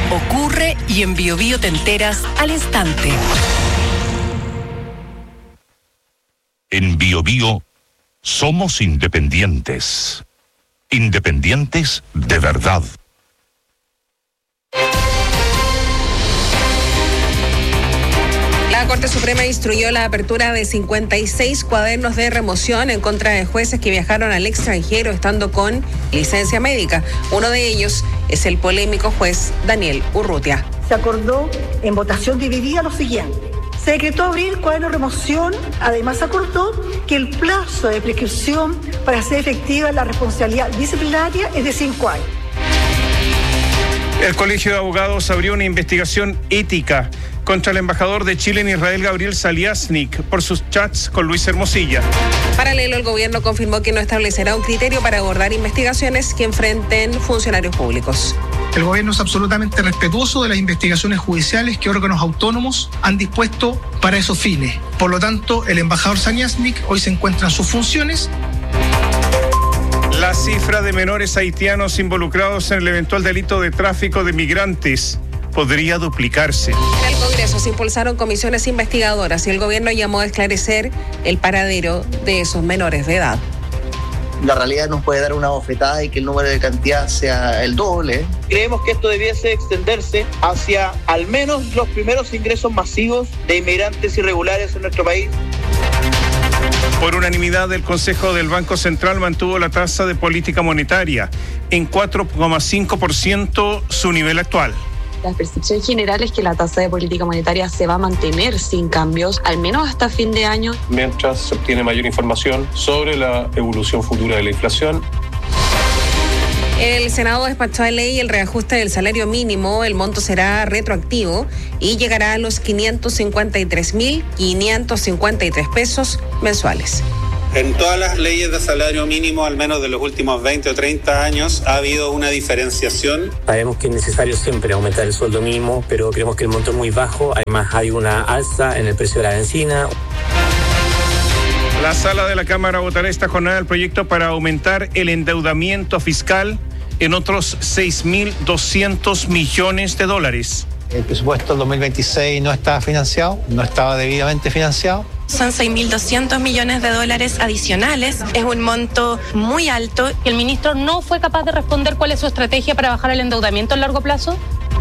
ocurre y en Biobío te enteras al instante. En Biobío somos independientes. Independientes de verdad. La Corte Suprema instruyó la apertura de 56 cuadernos de remoción en contra de jueces que viajaron al extranjero estando con licencia médica. Uno de ellos es el polémico juez Daniel Urrutia. Se acordó en votación dividida lo siguiente. Se decretó abrir cuadernos de remoción. Además, se acordó que el plazo de prescripción para hacer efectiva la responsabilidad disciplinaria es de 5 años. El Colegio de Abogados abrió una investigación ética contra el embajador de Chile en Israel, Gabriel Saliasnik, por sus chats con Luis Hermosilla. Paralelo, el gobierno confirmó que no establecerá un criterio para abordar investigaciones que enfrenten funcionarios públicos. El gobierno es absolutamente respetuoso de las investigaciones judiciales que órganos autónomos han dispuesto para esos fines. Por lo tanto, el embajador Saliasnik hoy se encuentra en sus funciones. La cifra de menores haitianos involucrados en el eventual delito de tráfico de migrantes podría duplicarse. En el Congreso se impulsaron comisiones investigadoras y el gobierno llamó a esclarecer el paradero de esos menores de edad. La realidad nos puede dar una bofetada y que el número de cantidad sea el doble. Creemos que esto debiese extenderse hacia al menos los primeros ingresos masivos de inmigrantes irregulares en nuestro país. Por unanimidad, el Consejo del Banco Central mantuvo la tasa de política monetaria en 4,5%, su nivel actual. La percepción general es que la tasa de política monetaria se va a mantener sin cambios, al menos hasta fin de año. Mientras se obtiene mayor información sobre la evolución futura de la inflación. El Senado despachó de ley el reajuste del salario mínimo. El monto será retroactivo y llegará a los 553.553 pesos mensuales. En todas las leyes de salario mínimo, al menos de los últimos 20 o 30 años, ha habido una diferenciación. Sabemos que es necesario siempre aumentar el sueldo mínimo, pero creemos que el monto es muy bajo. Además, hay una alza en el precio de la benzina. La sala de la Cámara votará esta jornada el proyecto para aumentar el endeudamiento fiscal en otros 6.200 millones de dólares. El presupuesto del 2026 no estaba financiado, no estaba debidamente financiado. Son 6.200 millones de dólares adicionales. Es un monto muy alto. ¿El ministro no fue capaz de responder cuál es su estrategia para bajar el endeudamiento a largo plazo?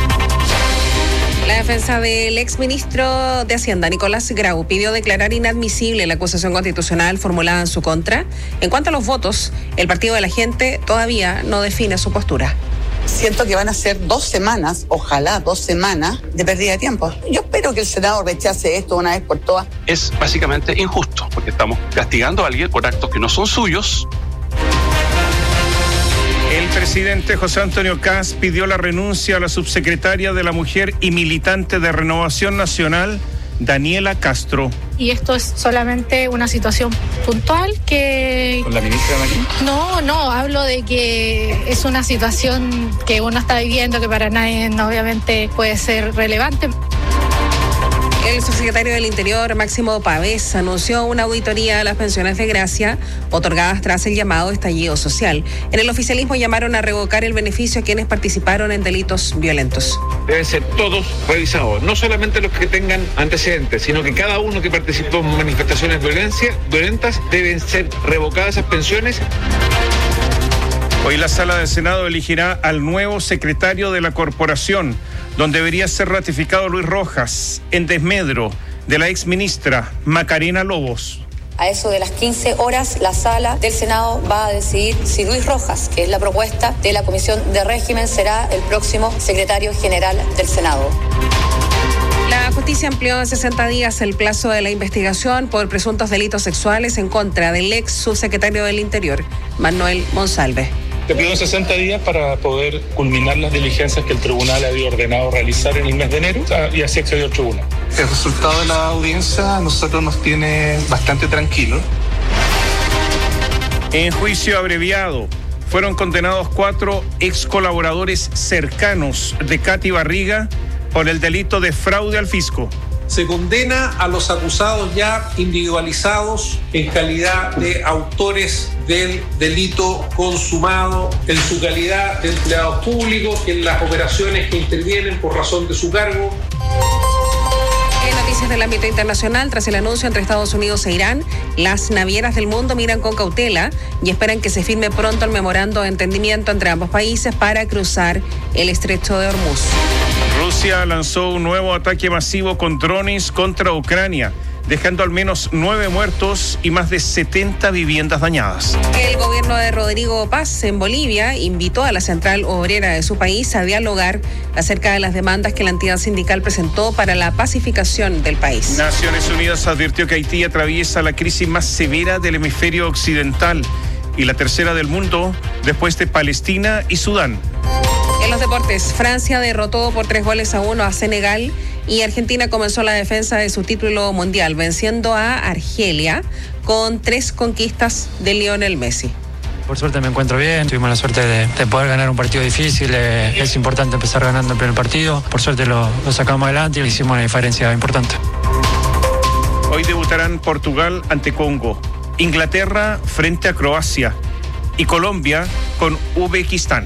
La defensa del exministro de Hacienda, Nicolás Grau, pidió declarar inadmisible la acusación constitucional formulada en su contra. En cuanto a los votos, el Partido de la Gente todavía no define su postura. Siento que van a ser 2 semanas, ojalá 2 semanas, de pérdida de tiempo. Yo espero que el Senado rechace esto una vez por todas. Es básicamente injusto, porque estamos castigando a alguien por actos que no son suyos. El presidente José Antonio Kast pidió la renuncia a la subsecretaria de la Mujer y militante de Renovación Nacional, Daniela Castro. Y esto es solamente una situación puntual que... ¿Con la ministra Marín? No, hablo de que es una situación que uno está viviendo que para nadie obviamente puede ser relevante. El subsecretario del Interior, Máximo Pavés, anunció una auditoría a las pensiones de gracia otorgadas tras el llamado estallido social. En el oficialismo llamaron a revocar el beneficio a quienes participaron en delitos violentos. Deben ser todos revisados, no solamente los que tengan antecedentes, sino que cada uno que participó en manifestaciones violentas deben ser revocadas esas pensiones. Hoy la Sala del Senado elegirá al nuevo secretario de la corporación, donde debería ser ratificado Luis Rojas, en desmedro de la exministra Macarena Lobos. A eso de las 15 horas, la Sala del Senado va a decidir si Luis Rojas, que es la propuesta de la Comisión de Régimen, será el próximo secretario general del Senado. La justicia amplió a 60 días el plazo de la investigación por presuntos delitos sexuales en contra del ex subsecretario del Interior, Manuel Monsalve. Se pidió 60 días para poder culminar las diligencias que el tribunal había ordenado realizar en el mes de enero y así accedió al tribunal. El resultado de la audiencia a nosotros nos tiene bastante tranquilos. En juicio abreviado, fueron condenados 4 ex colaboradores cercanos de Katy Barriga por el delito de fraude al fisco. Se condena a los acusados ya individualizados en calidad de autores del delito consumado, en su calidad de empleados públicos, en las operaciones que intervienen por razón de su cargo. En noticias del ámbito internacional, tras el anuncio entre Estados Unidos e Irán, las navieras del mundo miran con cautela y esperan que se firme pronto el memorando de entendimiento entre ambos países para cruzar el estrecho de Hormuz. Rusia lanzó un nuevo ataque masivo con drones contra Ucrania, dejando al menos 9 muertos y más de 70 viviendas dañadas. El gobierno de Rodrigo Paz en Bolivia invitó a la central obrera de su país a dialogar acerca de las demandas que la entidad sindical presentó para la pacificación del país. Naciones Unidas advirtió que Haití atraviesa la crisis más severa del hemisferio occidental y la tercera del mundo después de Palestina y Sudán. En los deportes, Francia derrotó por 3-1 a Senegal y Argentina comenzó la defensa de su título mundial, venciendo a Argelia con 3 conquistas de Lionel Messi. Por suerte me encuentro bien, tuvimos la suerte de poder ganar un partido difícil, es importante empezar ganando el primer partido, por suerte lo sacamos adelante y hicimos una diferencia importante. Hoy debutarán Portugal ante Congo, Inglaterra frente a Croacia y Colombia con Uzbekistán.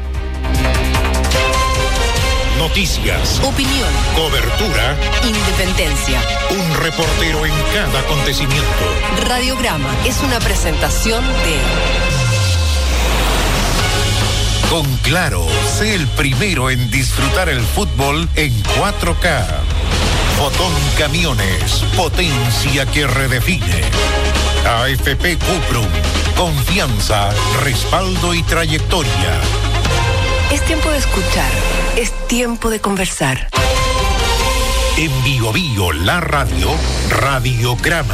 Noticias, opinión, cobertura, independencia. Un reportero en cada acontecimiento. Radiograma es una presentación de... Con Claro, sé el primero en disfrutar el fútbol en 4K. Fotón Camiones, potencia que redefine. AFP Cuprum, confianza, respaldo y trayectoria. Es tiempo de escuchar, es tiempo de conversar. En Bio Bio, la radio, Radiograma.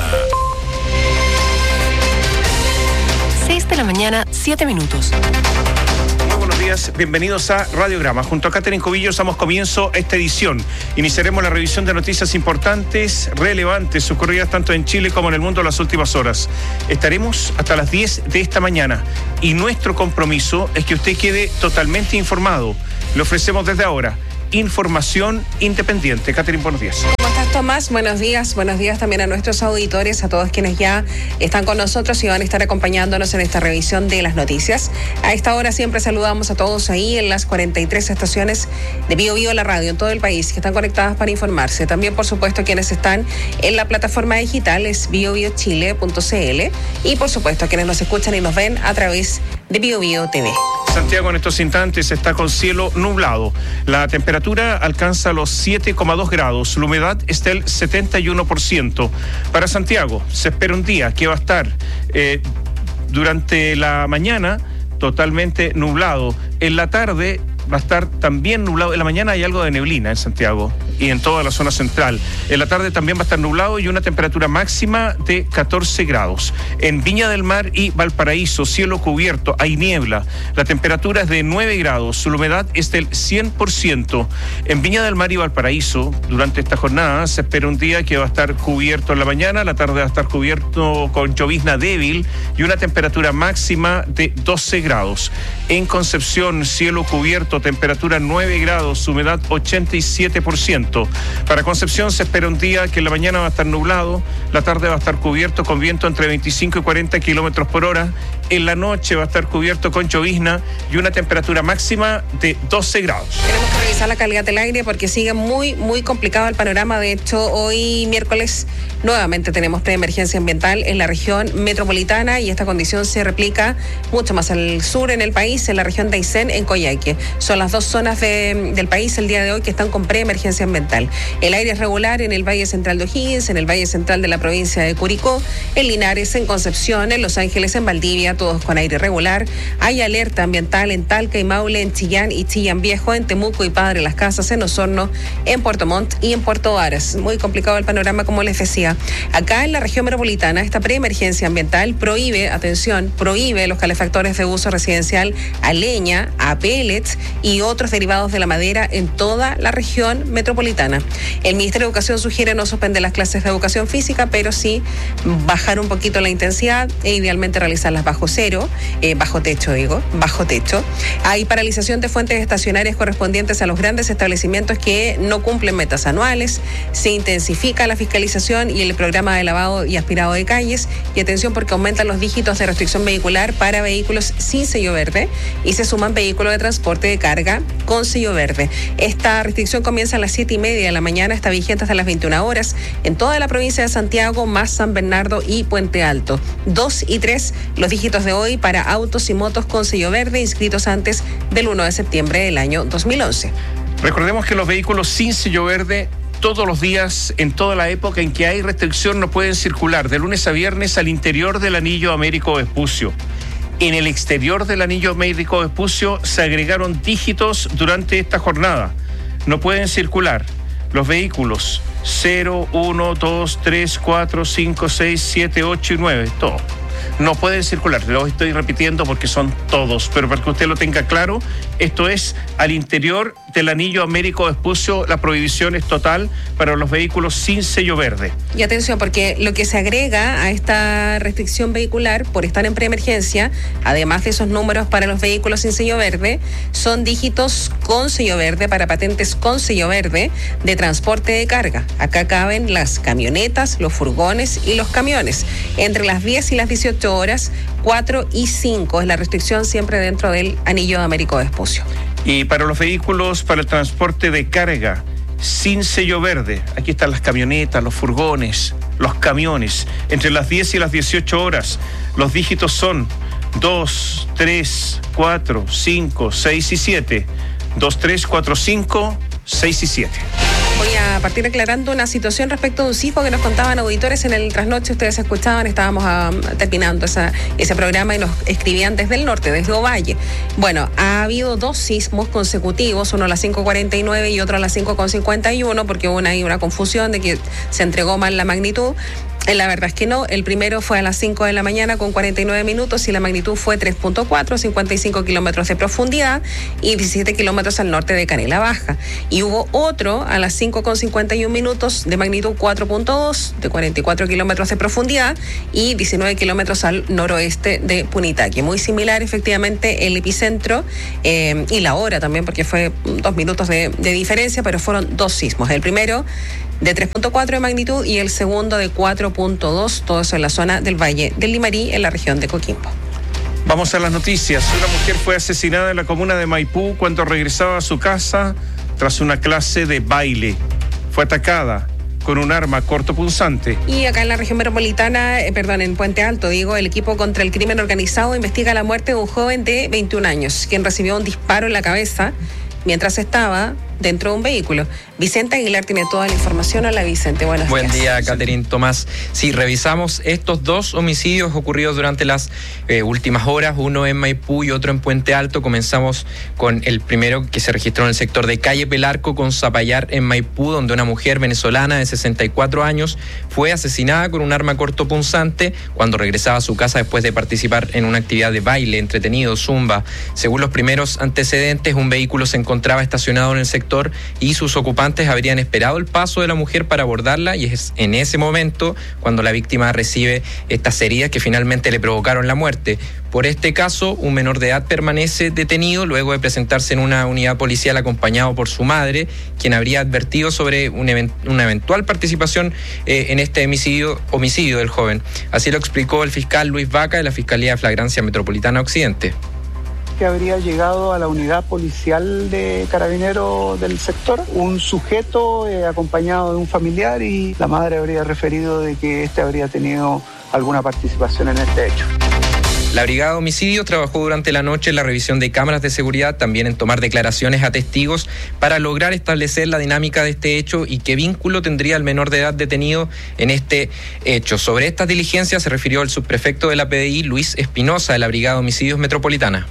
6 de la mañana, 7 minutos. Muy buenos días, bienvenidos a Radiograma. Junto a Catherine Cubillos damos comienzo a esta edición. Iniciaremos la revisión de noticias importantes, relevantes, ocurridas tanto en Chile como en el mundo en las últimas horas. Estaremos hasta las 10 de esta mañana y nuestro compromiso es que usted quede totalmente informado. Le ofrecemos desde ahora información independiente. Catherine, buenos días. ¿Cómo estás, Tomás? Buenos días también a nuestros auditores, a todos quienes ya están con nosotros y van a estar acompañándonos en esta revisión de las noticias. A esta hora siempre saludamos a todos ahí en las 43 estaciones de Bio Bio, la radio en todo el país, que están conectadas para informarse. También, por supuesto, quienes están en la plataforma digital es biobiochile.cl y, por supuesto, quienes nos escuchan y nos ven a través de Bio Bio TV. Santiago en estos instantes está con cielo nublado. La temperatura alcanza los 7,2 grados. La humedad está el 71%. Para Santiago se espera un día que va a estar durante la mañana totalmente nublado. En la tarde va a estar también nublado. En la mañana hay algo de neblina en Santiago y en toda la zona central. En la tarde también va a estar nublado y una temperatura máxima de 14 grados. En Viña del Mar y Valparaíso, cielo cubierto, hay niebla. La temperatura es de 9 grados, la humedad es del 100%. En Viña del Mar y Valparaíso, durante esta jornada, se espera un día que va a estar cubierto en la mañana, la tarde va a estar cubierto con llovizna débil y una temperatura máxima de 12 grados. En Concepción, cielo cubierto, temperatura 9 grados, humedad 87%. Para Concepción se espera un día que en la mañana va a estar nublado, la tarde va a estar cubierto con viento entre 25 y 40 kilómetros por hora, en la noche va a estar cubierto con llovizna y una temperatura máxima de 12 grados. Tenemos que revisar la calidad del aire porque sigue muy complicado el panorama. De hecho, hoy miércoles nuevamente tenemos preemergencia ambiental en la región metropolitana y esta condición se replica mucho más al sur en el país, en la región de Aysén, en Coyhaique. Son las dos zonas del país el día de hoy que están con preemergencia ambiental. El aire es regular en el Valle Central de O'Higgins, en el Valle Central de la provincia de Curicó, en Linares, en Concepción, en Los Ángeles, en Valdivia, todos con aire regular. Hay alerta ambiental en Talca y Maule, en Chillán y Chillán Viejo, en Temuco y Padre Las Casas, en Osorno, en Puerto Montt y en Puerto Varas. Muy complicado el panorama, como les decía. Acá en la región metropolitana, esta preemergencia ambiental prohíbe los calefactores de uso residencial a leña, a pellets y otros derivados de la madera en toda la región metropolitana. El Ministerio de Educación sugiere no suspender las clases de educación física, pero sí bajar un poquito la intensidad e idealmente realizarlas bajo techo. Hay paralización de fuentes estacionarias correspondientes a los grandes establecimientos que no cumplen metas anuales. Se intensifica la fiscalización y el programa de lavado y aspirado de calles. Y atención, porque aumentan los dígitos de restricción vehicular para vehículos sin sello verde y se suman vehículos de transporte de carga con sello verde. Esta restricción comienza a las 7:30 de la mañana, está vigente hasta las 21 horas en toda la provincia de Santiago, más San Bernardo y Puente Alto. 2 y 3 los dígitos de hoy para autos y motos con sello verde inscritos antes del 1 de septiembre del año 2011. Recordemos que los vehículos sin sello verde todos los días, en toda la época en que hay restricción, no pueden circular de lunes a viernes al interior del anillo Américo Vespucio. En el exterior del anillo Américo Vespucio se agregaron dígitos durante esta jornada. No pueden circular los vehículos 0, 1, 2, 3, 4, 5, 6, 7, 8 y 9, todo. No pueden circular, lo estoy repitiendo porque son todos, pero para que usted lo tenga claro, esto es al interior del anillo Américo Vespucio, la prohibición es total para los vehículos sin sello verde. Y atención, porque lo que se agrega a esta restricción vehicular por estar en preemergencia, además de esos números para los vehículos sin sello verde, son dígitos con sello verde para patentes con sello verde de transporte de carga. Acá caben las camionetas, los furgones y los camiones. Entre las 10 y las 18 horas, 4 y 5 es la restricción siempre dentro del anillo de Américo Vespucio. Y para los vehículos para el transporte de carga sin sello verde, aquí están las camionetas, los furgones, los camiones. Entre las 10 y las 18 horas, los dígitos son 2, 3, 4, 5, 6 y 7. 2, 3, 4, 5, 6 y 7. Voy a partir aclarando una situación respecto a un sismo que nos contaban auditores en el trasnoche. Ustedes escuchaban, estábamos terminando ese programa y nos escribían desde el norte, desde Ovalle. Bueno, ha habido 2 sismos consecutivos, uno a las 5:49 y otro a las 5:51, porque hubo una confusión de que se entregó mal la magnitud. La verdad es que no, el primero fue a las 5 de la mañana con 49 minutos y la magnitud fue 3.4, 55 kilómetros de profundidad y 17 kilómetros al norte de Canela Baja. Y hubo otro a las 5:51 minutos de magnitud 4.2, de 44 kilómetros de profundidad y 19 kilómetros al noroeste de Punitaqui. Muy similar efectivamente el epicentro y la hora también, porque fue 2 minutos de diferencia, pero fueron 2 sismos. El primero de 3.4 de magnitud y el segundo de 4.2, todo eso en la zona del Valle del Limarí, en la región de Coquimbo. Vamos a las noticias. Una mujer fue asesinada en la comuna de Maipú cuando regresaba a su casa tras una clase de baile. Fue atacada con un arma cortopunzante. Y acá en la región metropolitana, en Puente Alto, el equipo contra el crimen organizado investiga la muerte de un joven de 21 años, quien recibió un disparo en la cabeza mientras estaba dentro de un vehículo. Vicente Aguilar tiene toda la información. Hola, Vicente, buenos días. Buen día, Catherine Tomás. Sí, revisamos estos 2 homicidios ocurridos durante las últimas horas, uno en Maipú y otro en Puente Alto. Comenzamos con el primero, que se registró en el sector de Calle Pelarco con Zapallar en Maipú, donde una mujer venezolana de 64 años fue asesinada con un arma cortopunzante cuando regresaba a su casa después de participar en una actividad de baile, entretenido, zumba. Según los primeros antecedentes, un vehículo se encontraba estacionado en el sector y sus ocupantes habrían esperado el paso de la mujer para abordarla, y es en ese momento cuando la víctima recibe estas heridas que finalmente le provocaron la muerte. Por este caso, un menor de edad permanece detenido luego de presentarse en una unidad policial acompañado por su madre, quien habría advertido sobre una eventual participación en este homicidio del joven. Así lo explicó el fiscal Luis Vaca de la Fiscalía de Flagrancia Metropolitana Occidente. Que habría llegado a la unidad policial de Carabineros del sector un sujeto acompañado de un familiar, y la madre habría referido de que este habría tenido alguna participación en este hecho. La Brigada de Homicidios trabajó durante la noche en la revisión de cámaras de seguridad, también en tomar declaraciones a testigos para lograr establecer la dinámica de este hecho y qué vínculo tendría el menor de edad detenido en este hecho. Sobre estas diligencias se refirió el subprefecto de la PDI, Luis Espinosa, de la Brigada de Homicidios Metropolitana.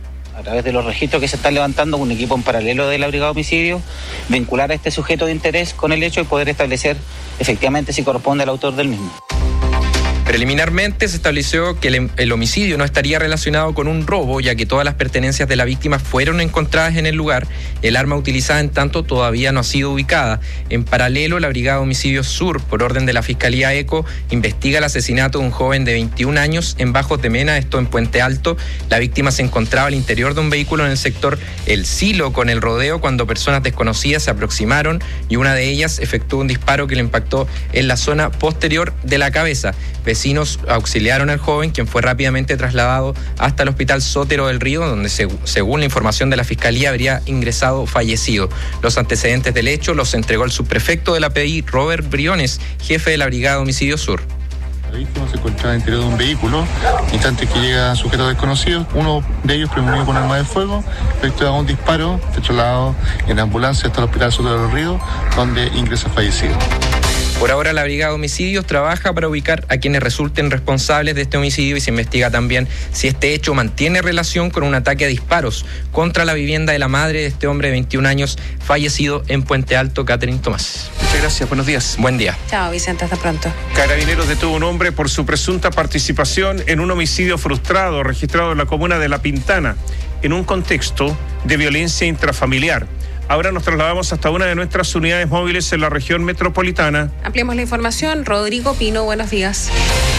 A través de los registros que se están levantando, un equipo en paralelo de la Brigada de Homicidios, vincular a este sujeto de interés con el hecho y poder establecer efectivamente si corresponde al autor del mismo. Preliminarmente se estableció que el homicidio no estaría relacionado con un robo, ya que todas las pertenencias de la víctima fueron encontradas en el lugar. El arma utilizada, en tanto, todavía no ha sido ubicada. En paralelo, la Brigada de Homicidios Sur, por orden de la Fiscalía ECO, investiga el asesinato de un joven de 21 años en Bajos de Mena, esto en Puente Alto. La víctima se encontraba al interior de un vehículo en el sector El Silo con el Rodeo cuando personas desconocidas se aproximaron y una de ellas efectuó un disparo que le impactó en la zona posterior de la cabeza. Vecinos auxiliaron al joven, quien fue rápidamente trasladado hasta el Hospital Sotero del Río, donde según la información de la Fiscalía habría ingresado fallecido. Los antecedentes del hecho los entregó el subprefecto de la PDI, Robert Briones, jefe de la Brigada de Homicidios Sur. La víctima se encontraba en el interior de un vehículo, instantes que llega sujetos desconocidos, uno de ellos prevenido con arma de fuego, efectúa un disparo, fue trasladado en ambulancia hasta el Hospital Sotero del Río, donde ingresa fallecido. Por ahora, la Brigada de Homicidios trabaja para ubicar a quienes resulten responsables de este homicidio y se investiga también si este hecho mantiene relación con un ataque a disparos contra la vivienda de la madre de este hombre de 21 años fallecido en Puente Alto, Catherine Tomás. Muchas gracias, buenos días. Buen día. Chao, Vicente, hasta pronto. Carabineros detuvo a un hombre por su presunta participación en un homicidio frustrado registrado en la comuna de La Pintana, en un contexto de violencia intrafamiliar. Ahora nos trasladamos hasta una de nuestras unidades móviles en la región metropolitana. Ampliamos la información. Rodrigo Pino, buenos días.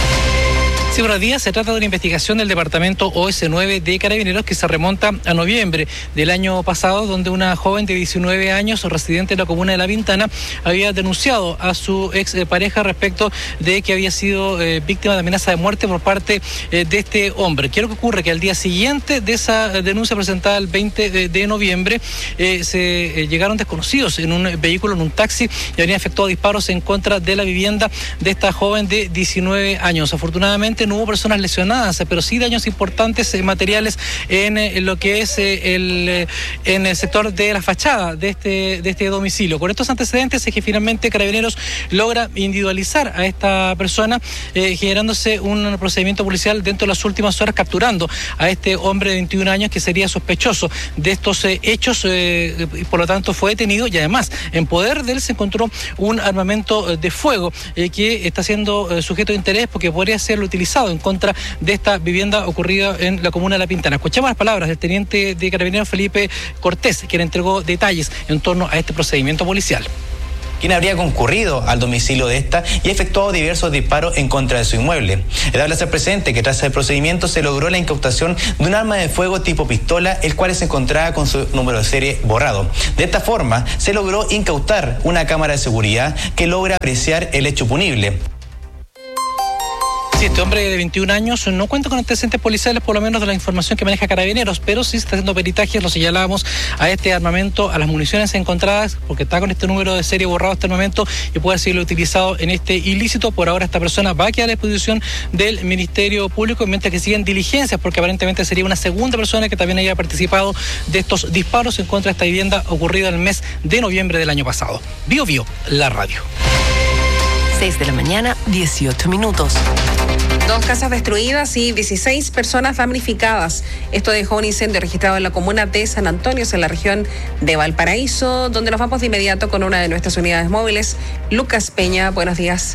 Sí, buenos días. Se trata de una investigación del departamento OS9 de Carabineros que se remonta a noviembre del año pasado, donde una joven de 19 años, residente de la comuna de La Pintana, había denunciado a su ex pareja respecto de que había sido víctima de amenaza de muerte por parte de este hombre. ¿Qué es lo que ocurre? Que al día siguiente de esa denuncia presentada el 20 de noviembre, se llegaron desconocidos en un vehículo, en un taxi, y habían efectuado disparos en contra de la vivienda de esta joven de 19 años. Afortunadamente no hubo personas lesionadas, pero sí daños importantes materiales en lo que es en el sector de la fachada de este domicilio. Con estos antecedentes es que finalmente Carabineros logra individualizar a esta persona, generándose un procedimiento policial dentro de las últimas horas, capturando a este hombre de 21 años que sería sospechoso de estos hechos, y por lo tanto fue detenido, y además en poder de él se encontró un armamento de fuego que está siendo sujeto de interés porque podría ser utilizado en contra de esta vivienda ocurrida en la comuna de La Pintana. Escuchamos las palabras del teniente de Carabineros Felipe Cortés, quien entregó detalles en torno a este procedimiento policial. Quien habría concurrido al domicilio de esta y efectuado diversos disparos en contra de su inmueble. Es dable hacer presente que tras el procedimiento se logró la incautación de un arma de fuego tipo pistola, el cual se encontraba con su número de serie borrado. De esta forma, se logró incautar una cámara de seguridad que logra apreciar el hecho punible. Sí, este hombre de 21 años no cuenta con antecedentes policiales, por lo menos de la información que maneja Carabineros, pero sí se está haciendo peritajes, lo señalábamos, a este armamento, a las municiones encontradas, porque está con este número de serie borrado hasta el momento y puede ser utilizado en este ilícito. Por ahora esta persona va a quedar a disposición del Ministerio Público, mientras que siguen diligencias, porque aparentemente sería una segunda persona que también haya participado de estos disparos en contra de esta vivienda ocurrida en el mes de noviembre del año pasado. Bio Bio, la radio. 6 de la mañana, 18 minutos. 2 casas destruidas y 16 personas damnificadas. Esto dejó un incendio registrado en la comuna de San Antonio, en la región de Valparaíso, donde nos vamos de inmediato con una de nuestras unidades móviles. Lucas Peña, buenos días.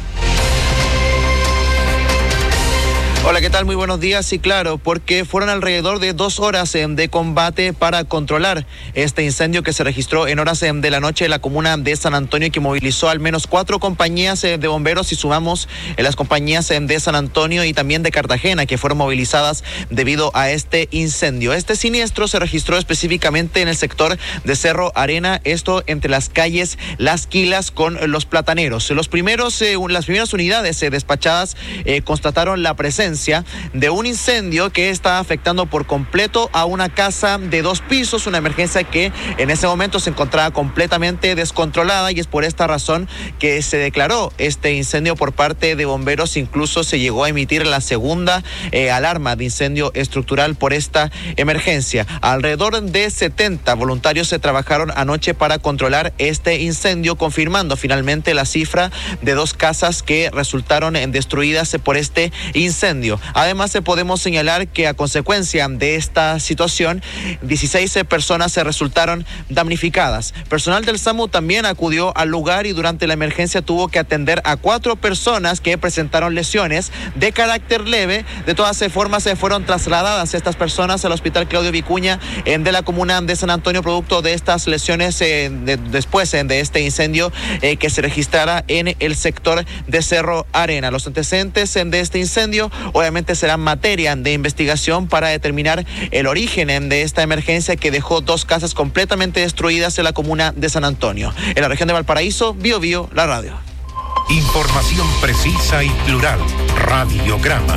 Hola, ¿qué tal? Muy buenos días. Sí, claro, porque fueron alrededor de 2 horas de combate para controlar este incendio que se registró en horas de la noche en la comuna de San Antonio, que movilizó al menos 4 compañías de bomberos, y sumamos las compañías de San Antonio y también de Cartagena, que fueron movilizadas debido a este incendio. Este siniestro se registró específicamente en el sector de Cerro Arena, esto entre las calles Las Quilas con Los Plataneros. Las primeras unidades despachadas constataron la presencia de un incendio que está afectando por completo a una casa de 2 pisos, una emergencia que en ese momento se encontraba completamente descontrolada, y es por esta razón que se declaró este incendio por parte de bomberos. Incluso se llegó a emitir la segunda alarma de incendio estructural por esta emergencia. Alrededor de 70 voluntarios se trabajaron anoche para controlar este incendio, confirmando finalmente la cifra de 2 casas que resultaron destruidas por este incendio. incendio. Además, podemos señalar que a consecuencia de esta situación, 16 personas se resultaron damnificadas. Personal del SAMU también acudió al lugar y durante la emergencia tuvo que atender a 4 personas que presentaron lesiones de carácter leve. De todas formas, se fueron trasladadas estas personas al Hospital Claudio Vicuña de la comuna de San Antonio, producto de estas lesiones después de este incendio que se registrara en el sector de Cerro Arena. Los antecedentes de este incendio obviamente serán materia de investigación para determinar el origen de esta emergencia que dejó 2 casas completamente destruidas en la comuna de San Antonio. En la región de Valparaíso, Bío Bío, la radio. Información precisa y plural. Radiograma.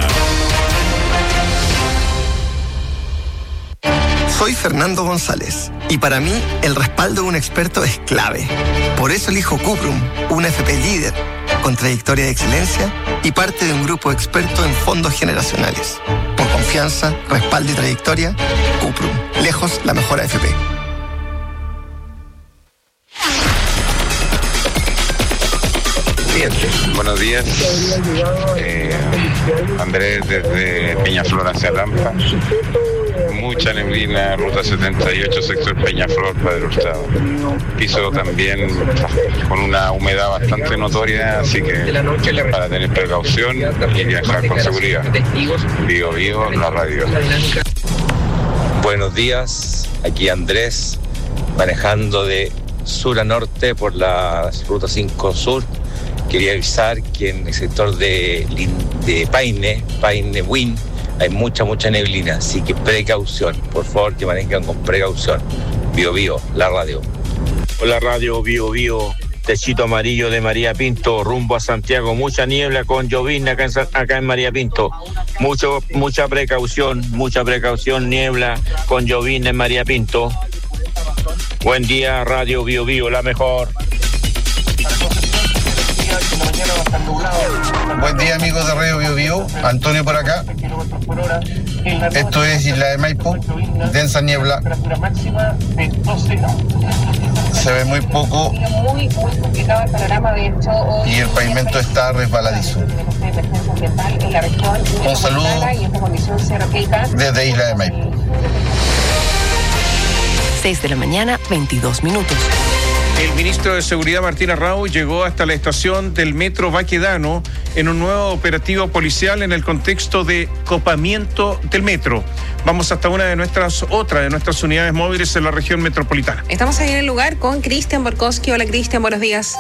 Soy Fernando González y para mí el respaldo de un experto es clave. Por eso elijo Cuprum, una FP líder, con trayectoria de excelencia y parte de un grupo experto en fondos generacionales. Por confianza, respaldo y trayectoria, Cuprum, lejos la mejor AFP. Buenos días, Andrés desde Peñaflor hacia Lampa. Mucha neblina, ruta 78, sector Peñaflor, Padre Hurtado. Piso también con una humedad bastante notoria, así que para tener precaución y viajar con seguridad. Bío Bío, la radio. Buenos días, aquí Andrés, manejando de sur a norte por la ruta 5 sur. Quería avisar que en el sector de Paine Win, hay mucha neblina, así que precaución, por favor que manejen con precaución. Bío Bío, la radio. Hola radio, Bío Bío, techito amarillo de María Pinto, rumbo a Santiago, mucha niebla con llovizna acá en María Pinto. Mucha precaución, niebla con llovizna en María Pinto. Buen día, radio Bío Bío, la mejor. Buen día amigos de Radio Bío Bío, Antonio por acá. Esto es Isla de Maipo, densa niebla. Se ve muy poco y el pavimento está resbaladizo. Un saludo desde Isla de Maipo. 6 de la mañana, 22 minutos. El ministro de Seguridad, Martín Arrau, llegó hasta la estación del Metro Baquedano en un nuevo operativo policial en el contexto de copamiento del metro. Vamos hasta otra de nuestras unidades móviles en la región metropolitana. Estamos ahí en el lugar con Cristian Borkowski. Hola Cristian, buenos días.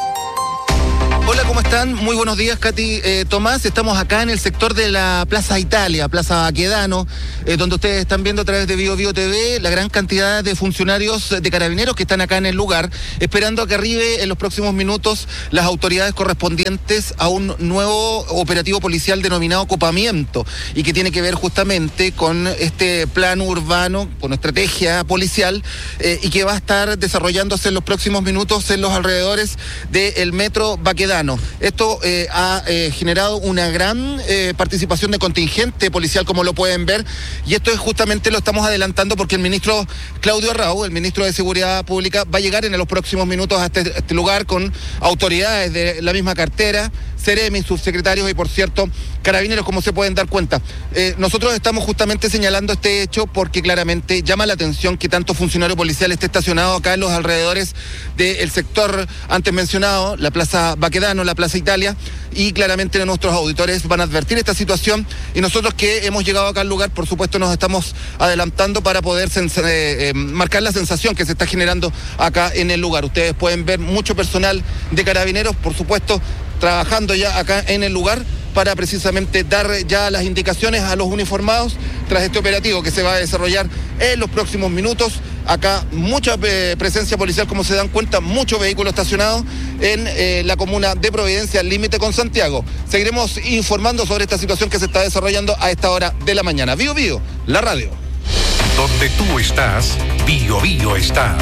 Hola, ¿cómo están? Muy buenos días, Katy, Tomás. Estamos acá en el sector de la Plaza Italia, Plaza Baquedano, donde ustedes están viendo a través de Bío Bío TV la gran cantidad de funcionarios de Carabineros que están acá en el lugar, esperando a que arribe en los próximos minutos las autoridades correspondientes a un nuevo operativo policial denominado Copamiento, y que tiene que ver justamente con este plan urbano, con estrategia policial, y que va a estar desarrollándose en los próximos minutos en los alrededores del Metro Baquedano. Esto ha generado una gran participación de contingente policial, como lo pueden ver, y esto es justamente lo estamos adelantando porque el ministro Claudio Arrau, el ministro de Seguridad Pública, va a llegar en los próximos minutos a este lugar con autoridades de la misma cartera, Seremi, subsecretarios y, por cierto, Carabineros, como se pueden dar cuenta. Nosotros estamos justamente señalando este hecho porque claramente llama la atención que tanto funcionario policial esté estacionado acá en los alrededores del sector antes mencionado, la Plaza Baquedano, la Plaza Italia, y claramente nuestros auditores van a advertir esta situación, y nosotros que hemos llegado acá al lugar, por supuesto, nos estamos adelantando para poder marcar la sensación que se está generando acá en el lugar. Ustedes pueden ver mucho personal de Carabineros, por supuesto, trabajando ya acá en el lugar para precisamente dar ya las indicaciones a los uniformados tras este operativo que se va a desarrollar en los próximos minutos. Acá mucha presencia policial, como se dan cuenta, muchos vehículos estacionados en la comuna de Providencia, al límite con Santiago. Seguiremos informando sobre esta situación que se está desarrollando a esta hora de la mañana. Bío Bío, la radio. Donde tú estás, Bío Bío está.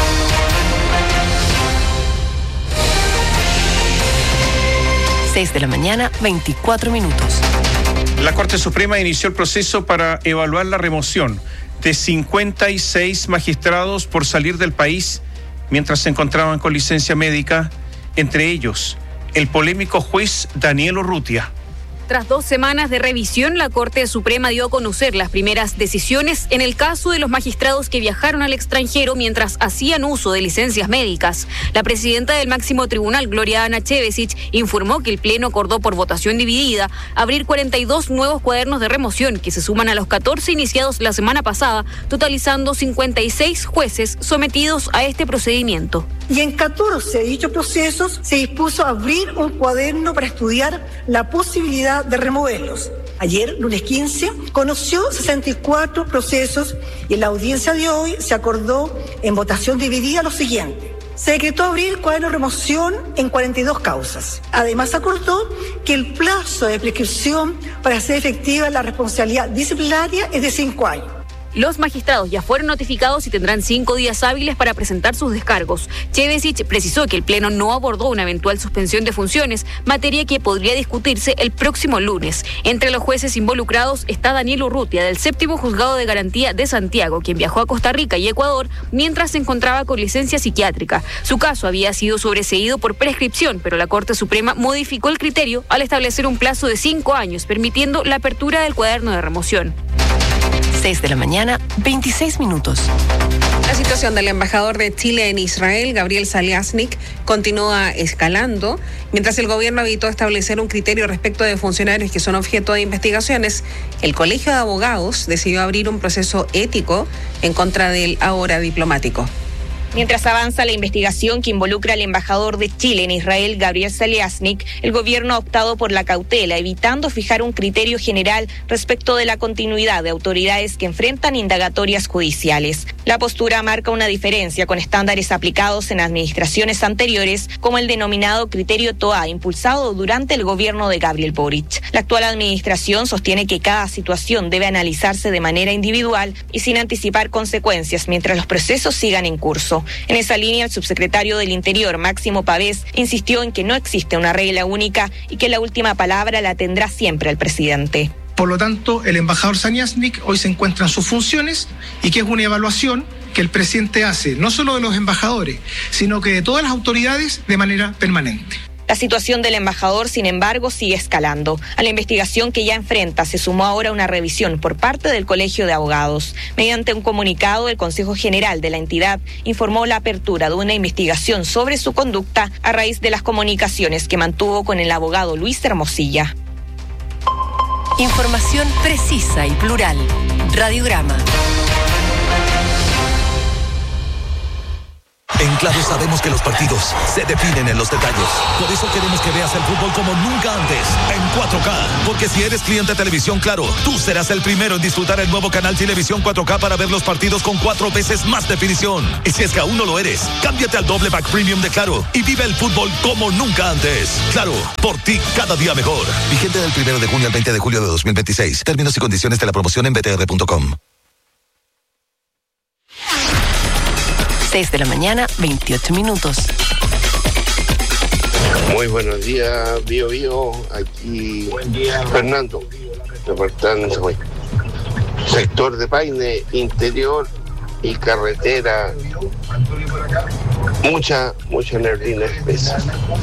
De la mañana, 24 minutos. La Corte Suprema inició el proceso para evaluar la remoción de 56 magistrados por salir del país mientras se encontraban con licencia médica, entre ellos el polémico juez Daniel Urrutia. Tras 2 semanas de revisión, la Corte Suprema dio a conocer las primeras decisiones en el caso de los magistrados que viajaron al extranjero mientras hacían uso de licencias médicas. La presidenta del máximo tribunal, Gloria Ana Chevesic, informó que el Pleno acordó por votación dividida abrir 42 nuevos cuadernos de remoción que se suman a los 14 iniciados la semana pasada, totalizando 56 jueces sometidos a este procedimiento. Y en 14 de dichos procesos se dispuso abrir un cuaderno para estudiar la posibilidad de removerlos. Ayer, lunes 15, conoció 64 procesos y en la audiencia de hoy se acordó en votación dividida lo siguiente. Se decretó abrir cuaderno de remoción en 42 causas. Además, acordó que el plazo de prescripción para hacer efectiva la responsabilidad disciplinaria es de 5 años. Los magistrados ya fueron notificados y tendrán 5 días hábiles para presentar sus descargos. Chevesic precisó que el Pleno no abordó una eventual suspensión de funciones, materia que podría discutirse el próximo lunes. Entre los jueces involucrados está Daniel Urrutia, del 7º Juzgado de Garantía de Santiago, quien viajó a Costa Rica y Ecuador mientras se encontraba con licencia psiquiátrica. Su caso había sido sobreseído por prescripción, pero la Corte Suprema modificó el criterio al establecer un plazo de 5 años, permitiendo la apertura del cuaderno de remoción. 6 de la mañana, 26 minutos. La situación del embajador de Chile en Israel, Gabriel Saliasnik, continúa escalando. Mientras el gobierno evitó establecer un criterio respecto de funcionarios que son objeto de investigaciones, el Colegio de Abogados decidió abrir un proceso ético en contra del ahora diplomático. Mientras avanza la investigación que involucra al embajador de Chile en Israel, Gabriel Saliasnik, el gobierno ha optado por la cautela, evitando fijar un criterio general respecto de la continuidad de autoridades que enfrentan indagatorias judiciales. La postura marca una diferencia con estándares aplicados en administraciones anteriores, como el denominado criterio TOA, impulsado durante el gobierno de Gabriel Boric. La actual administración sostiene que cada situación debe analizarse de manera individual y sin anticipar consecuencias mientras los procesos sigan en curso. En esa línea, el subsecretario del Interior, Máximo Pavés, insistió en que no existe una regla única y que la última palabra la tendrá siempre el presidente. Por lo tanto, el embajador Saliasnik hoy se encuentra en sus funciones y que es una evaluación que el presidente hace no solo de los embajadores, sino que de todas las autoridades de manera permanente. La situación del embajador, sin embargo, sigue escalando. A la investigación que ya enfrenta se sumó ahora una revisión por parte del Colegio de Abogados. Mediante un comunicado, el Consejo General de la entidad informó la apertura de una investigación sobre su conducta a raíz de las comunicaciones que mantuvo con el abogado Luis Hermosilla. Información precisa y plural. Radiograma. En Claro sabemos que los partidos se definen en los detalles. Por eso queremos que veas el fútbol como nunca antes, en 4K. Porque si eres cliente de Televisión Claro, tú serás el primero en disfrutar el nuevo canal Televisión 4K para ver los partidos con 4 veces más definición. Y si es que aún no lo eres, cámbiate al doble pack premium de Claro y vive el fútbol como nunca antes. Claro, por ti cada día mejor. Vigente del 1 de junio al 20 de julio de 2026. Términos y condiciones de la promoción en btr.com. 6 de la mañana, 28 minutos. Muy buenos días, Bío Bío. Aquí Fernando, reportando sector de Paine, interior y carretera. Mucha neblina espesa.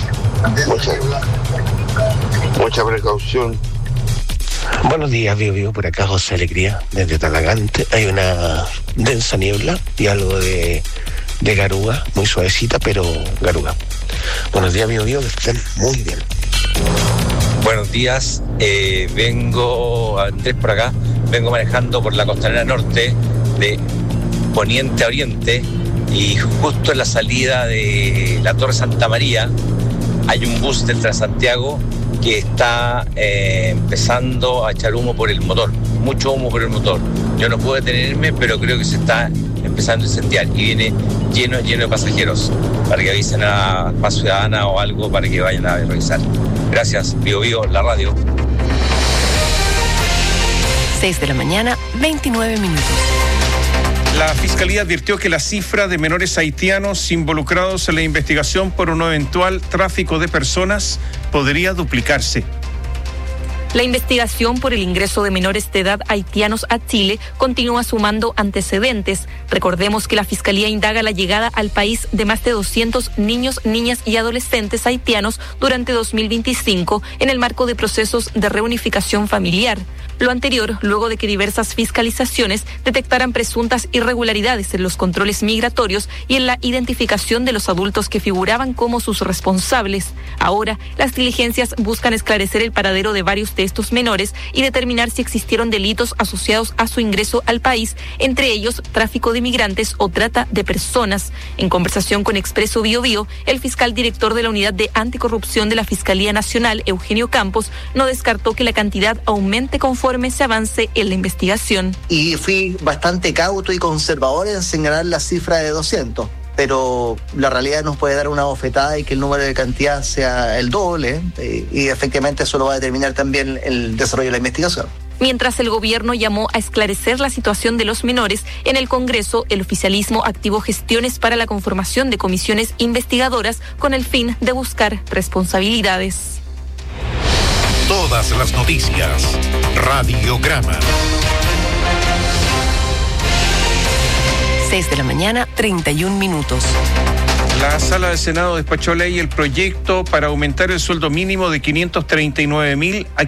Mucha precaución. Buenos días, Bío, por acá José Alegría, desde Talagante. Hay una densa niebla y algo de garúa, muy suavecita, pero garúa. Buenos días, Bío, que estén muy bien. Buenos días, vengo Andrés por acá, vengo manejando por la costanera norte, de poniente a oriente, y justo en la salida de la Torre Santa María hay un bus del Transantiago que está empezando a echar humo por el motor, mucho humo por el motor. Yo no puedo detenerme, pero creo que se está empezando a incendiar y viene lleno de pasajeros, para que avisen a Paz Ciudadana o algo para que vayan a revisar. Gracias, Bío Bío, la radio. 6 de la mañana, 29 minutos. La Fiscalía advirtió que la cifra de menores haitianos involucrados en la investigación por un eventual tráfico de personas podría duplicarse. La investigación por el ingreso de menores de edad haitianos a Chile continúa sumando antecedentes. Recordemos que la Fiscalía indaga la llegada al país de más de 200 niños, niñas y adolescentes haitianos durante 2025 en el marco de procesos de reunificación familiar. Lo anterior, luego de que diversas fiscalizaciones detectaran presuntas irregularidades en los controles migratorios y en la identificación de los adultos que figuraban como sus responsables. Ahora, las diligencias buscan esclarecer el paradero de varios de estos menores y determinar si existieron delitos asociados a su ingreso al país, entre ellos tráfico de migrantes o trata de personas. En conversación con Expreso Biobío, el fiscal director de la Unidad de Anticorrupción de la Fiscalía Nacional, Eugenio Campos, no descartó que la cantidad aumente conforme se avance en la investigación. Y fui bastante cauto y conservador en señalar la cifra de 200. Pero la realidad nos puede dar una bofetada y que el número de cantidad sea el doble, y efectivamente eso lo va a determinar también el desarrollo de la investigación. Mientras el gobierno llamó a esclarecer la situación de los menores, en el Congreso el oficialismo activó gestiones para la conformación de comisiones investigadoras con el fin de buscar responsabilidades. Todas las noticias. Radiograma. 6 de la mañana, 31 minutos. La Sala del Senado despachó ley el proyecto para aumentar el sueldo mínimo de 539.000 a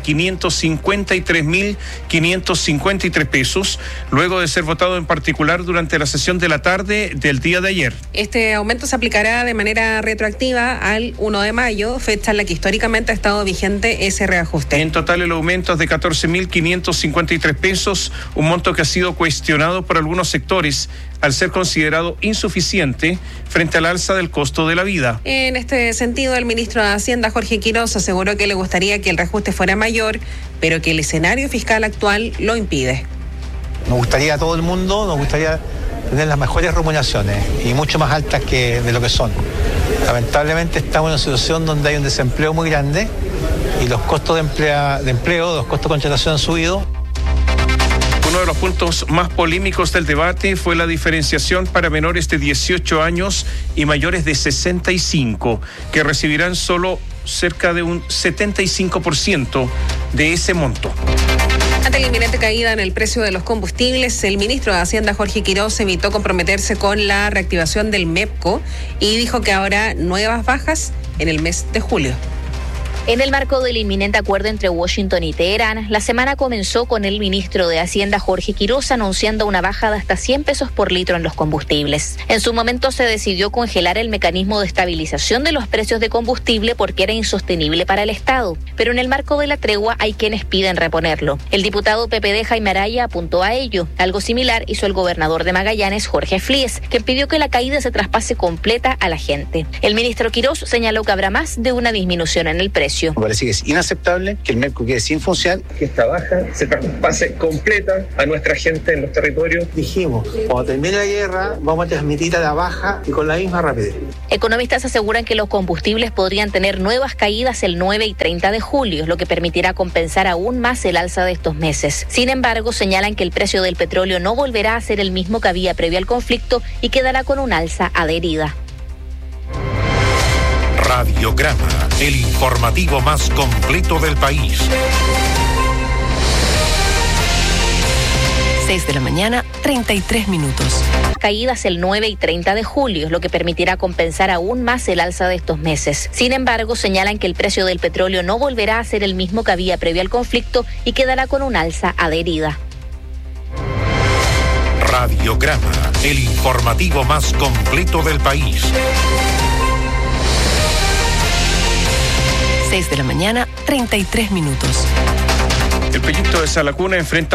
553.553 pesos, luego de ser votado en particular durante la sesión de la tarde del día de ayer. Este aumento se aplicará de manera retroactiva al 1 de mayo, fecha en la que históricamente ha estado vigente ese reajuste. En total el aumento es de 14.553 pesos, un monto que ha sido cuestionado por algunos sectores al ser considerado insuficiente frente al alza del costo de la vida. En este sentido, el ministro de Hacienda, Jorge Quiroz, aseguró que le gustaría que el reajuste fuera mayor, pero que el escenario fiscal actual lo impide. Nos gustaría a todo el mundo, nos gustaría tener las mejores remuneraciones y mucho más altas que de lo que son. Lamentablemente estamos en una situación donde hay un desempleo muy grande y los costos de empleo, los costos de contratación han subido. Uno de los puntos más polémicos del debate fue la diferenciación para menores de 18 años y mayores de 65, que recibirán solo cerca de un 75% de ese monto. Ante la inminente caída en el precio de los combustibles, el ministro de Hacienda, Jorge Quiroz, evitó comprometerse con la reactivación del MEPCO y dijo que habrá nuevas bajas en el mes de julio. En el marco del inminente acuerdo entre Washington y Teherán, la semana comenzó con el ministro de Hacienda, Jorge Quiroz, anunciando una baja de hasta 100 pesos por litro en los combustibles. En su momento se decidió congelar el mecanismo de estabilización de los precios de combustible porque era insostenible para el Estado. Pero en el marco de la tregua hay quienes piden reponerlo. El diputado PPD Jaime Araya apuntó a ello. Algo similar hizo el gobernador de Magallanes, Jorge Flies, que pidió que la caída se traspase completa a la gente. El ministro Quiroz señaló que habrá más de una disminución en el precio. Me parece que es inaceptable que el MEPCO quede sin función. Que esta baja se traspase completa a nuestra gente en los territorios. Dijimos, cuando termine la guerra, vamos a transmitir a la baja y con la misma rapidez. Economistas aseguran que los combustibles podrían tener nuevas caídas el 9 y 30 de julio, lo que permitirá compensar aún más el alza de estos meses. Sin embargo, señalan que el precio del petróleo no volverá a ser el mismo que había previo al conflicto y quedará con un alza adherida. Radiograma, el informativo más completo del país. 6 de la mañana, 33 minutos. Caídas el 9 y 30 de julio, lo que permitirá compensar aún más el alza de estos meses. Sin embargo, señalan que el precio del petróleo no volverá a ser el mismo que había previo al conflicto y quedará con un alza adherida. Radiograma, el informativo más completo del país. 6 de la mañana, 33 minutos. El proyecto de Sala Cuna enfrenta